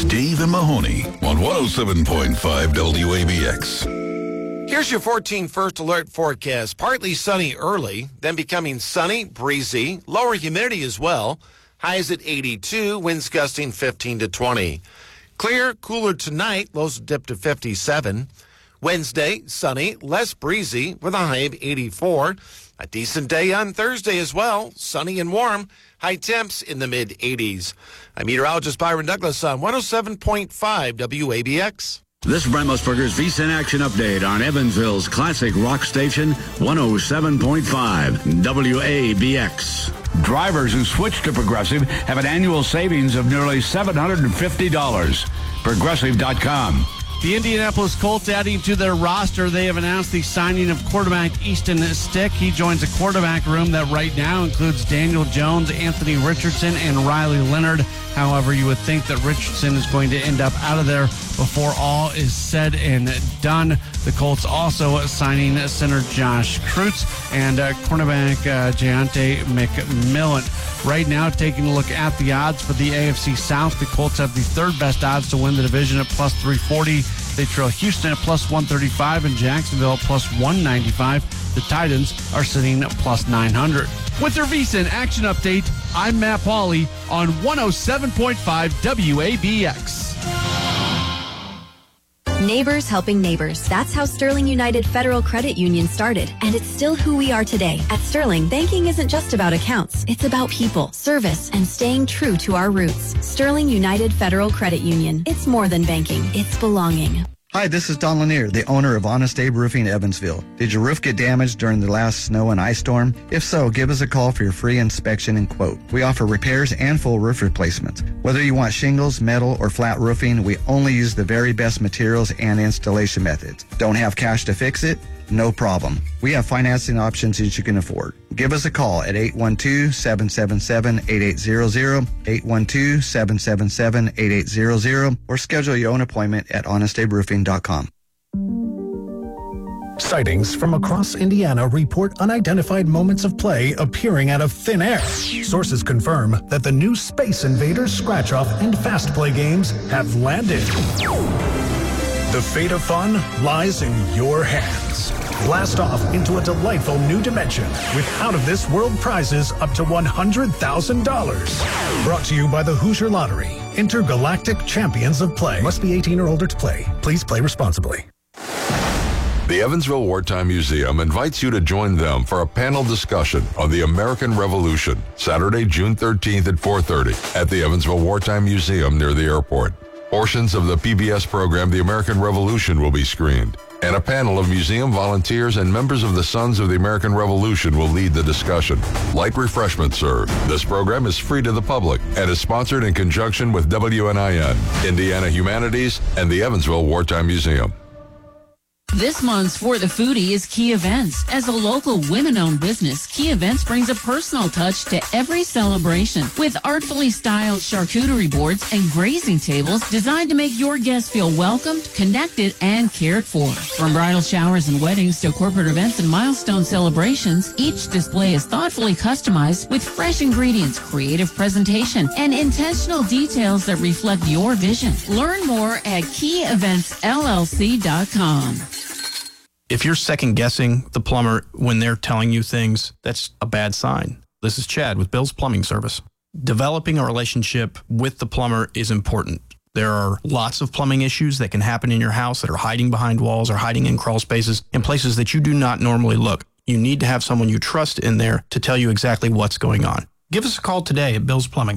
Dave and Mahoney on 107.5 WABX. Here's your 14 first alert forecast. Partly sunny early, then becoming sunny, breezy, lower humidity as well. Highs at 82, winds gusting 15 to 20. Clear, cooler tonight, lows dip to 57. Wednesday, sunny, less breezy with a high of 84. A decent day on Thursday as well, sunny and warm. High temps in the mid-80s. I'm meteorologist Byron Douglas on 107.5 WABX. This is Brent Musburger's VSiN Action Update on Evansville's classic rock station, 107.5 WABX. Drivers who switch to Progressive have an annual savings of nearly $750. Progressive.com. The Indianapolis Colts adding to their roster. They have announced the signing of quarterback Easton Stick. He joins a quarterback room that right now includes Daniel Jones, Anthony Richardson, and Riley Leonard. However, you would think that Richardson is going to end up out of there before all is said and done. The Colts also signing center Josh Kreutz and cornerback Jayante McMillan. Right now, taking a look at the odds for the AFC South, the Colts have the third best odds to win the division at plus 340. They trail Houston at plus 135 and Jacksonville at plus 195. The Titans are sitting at plus 900. With your VSiN Action Update, I'm Matt Pauley on 107.5 WABX. Neighbors helping neighbors. That's how Sterling United Federal Credit Union started, and it's still who we are today. At Sterling, banking isn't just about accounts. It's about people, service, and staying true to our roots. Sterling United Federal Credit Union. It's more than banking. It's belonging. Hi, this is Don Lanier, the owner of Honest Abe Roofing Evansville. Did your roof get damaged during the last snow and ice storm? If so, give us a call for your free inspection and quote. We offer repairs and full roof replacements. Whether you want shingles, metal, or flat roofing, we only use the very best materials and installation methods. Don't have cash to fix it? No problem. We have financing options that you can afford. Give us a call at 812-777-8800, 812-777-8800, or schedule your own appointment at honestaberoofing.com. Sightings from across Indiana report unidentified moments of play appearing out of thin air. Sources confirm that the new Space Invaders scratch-off and fast play games have landed. The fate of fun lies in your hands. Blast off into a delightful new dimension with out-of-this-world prizes up to $100,000. Brought to you by the Hoosier Lottery. Intergalactic Champions of Play. Must be 18 or older to play. Please play responsibly. The Evansville Wartime Museum invites you to join them for a panel discussion on the American Revolution, Saturday, June 13th at 4:30 at the Evansville Wartime Museum near the airport. Portions of the PBS program, The American Revolution, will be screened, and a panel of museum volunteers and members of the Sons of the American Revolution will lead the discussion. Light refreshments served. This program is free to the public and is sponsored in conjunction with WNIN, Indiana Humanities, and the Evansville Wartime Museum. This month's For the Foodie is Key Events. As a local women-owned business, Key Events brings a personal touch to every celebration with artfully styled charcuterie boards and grazing tables designed to make your guests feel welcomed, connected, and cared for. From bridal showers and weddings to corporate events and milestone celebrations, each display is thoughtfully customized with fresh ingredients, creative presentation, and intentional details that reflect your vision. Learn more at KeyEventsLLC.com. If you're second guessing the plumber when they're telling you things, that's a bad sign. This is Chad with Bill's Plumbing Service. Developing a relationship with the plumber is important. There are lots of plumbing issues that can happen in your house that are hiding behind walls or hiding in crawl spaces in places that you do not normally look. You need to have someone you trust in there to tell you exactly what's going on. Give us a call today at Bill's Plumbing,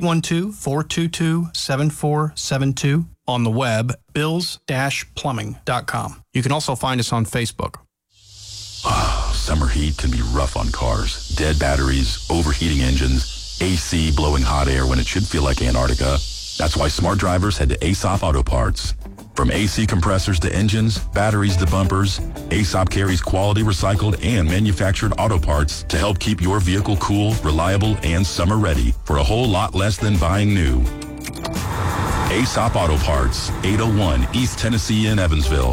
812-422-7472. On the web, bills-plumbing.com. You can also find us on Facebook. Summer heat can be rough on cars. Dead batteries, overheating engines, AC blowing hot air when it should feel like Antarctica. That's why smart drivers head to Aesop Auto Parts. From AC compressors to engines, batteries to bumpers, Aesop carries quality recycled and manufactured auto parts to help keep your vehicle cool, reliable, and summer ready for a whole lot less than buying new. Aesop Auto Parts, 801 East Tennessee in Evansville.